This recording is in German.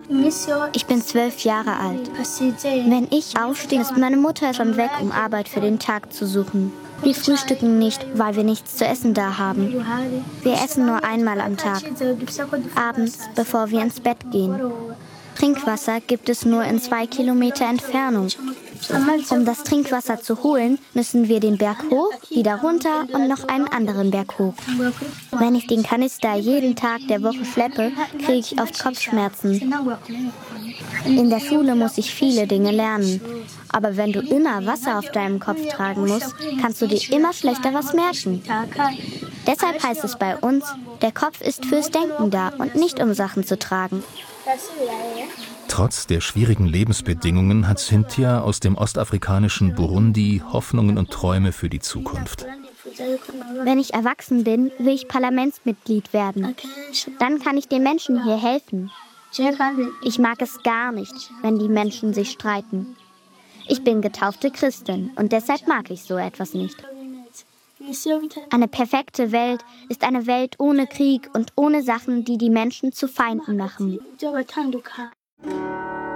Ich bin 12 Jahre alt. Wenn ich aufstehe, ist meine Mutter schon weg, um Arbeit für den Tag zu suchen. Wir frühstücken nicht, weil wir nichts zu essen da haben. Wir essen nur einmal am Tag, abends, bevor wir ins Bett gehen. Trinkwasser gibt es nur in 2 Kilometer Entfernung. Um das Trinkwasser zu holen, müssen wir den Berg hoch, wieder runter und noch einen anderen Berg hoch. Wenn ich den Kanister jeden Tag der Woche schleppe, kriege ich oft Kopfschmerzen. In der Schule muss ich viele Dinge lernen. Aber wenn du immer Wasser auf deinem Kopf tragen musst, kannst du dir immer schlechter was merken. Deshalb heißt es bei uns, der Kopf ist fürs Denken da und nicht um Sachen zu tragen. Trotz der schwierigen Lebensbedingungen hat Cynthia aus dem ostafrikanischen Burundi Hoffnungen und Träume für die Zukunft. Wenn ich erwachsen bin, will ich Parlamentsmitglied werden. Dann kann ich den Menschen hier helfen. Ich mag es gar nicht, wenn die Menschen sich streiten. Ich bin getaufte Christin und deshalb mag ich so etwas nicht. Eine perfekte Welt ist eine Welt ohne Krieg und ohne Sachen, die die Menschen zu Feinden machen.